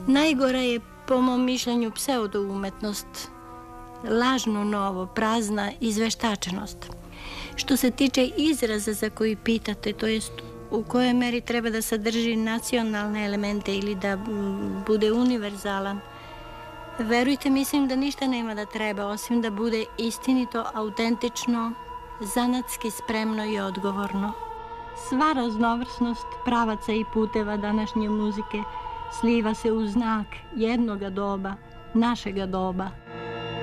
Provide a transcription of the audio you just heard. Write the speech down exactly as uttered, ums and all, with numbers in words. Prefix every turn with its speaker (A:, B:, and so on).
A: Najgora je, po mom mišljenju, pseudoumetnost, lažno novo, prazna izveštačenost. Što se tiče izraza za koji pitate, to jest u kojoj meri treba da sadrži nacionalne elemente ili da bude univerzalan, verujte, mislim da ništa nema da treba, osim da bude istinito, autentično, zanatski spremno i odgovorno. Sva raznovrsnost pravaca i puteva današnje muzike sliva se u znak jednoga doba, našega doba.